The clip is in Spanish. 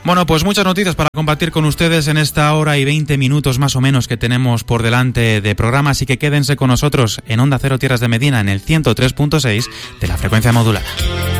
Bueno, pues muchas noticias para compartir con ustedes en esta hora y 20 minutos más o menos que tenemos por delante de programa, así que quédense con nosotros en Onda Cero Tierras de Medina en el 103.6 de la frecuencia modulada.